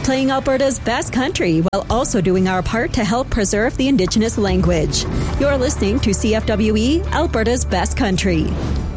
playing Alberta's best country while also doing our part to help preserve the Indigenous language. You're listening to CFWE, Alberta's best country.